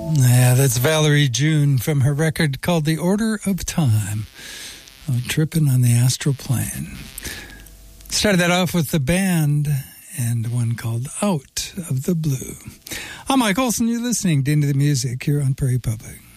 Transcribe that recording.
Yeah, that's Valerie June from her record called The Order of Time. Tripping on the Astral Plane. Started that off with The Band and one called Out of the Blue. I'm Mike Olson. You're listening to Into the Music here on Prairie Public.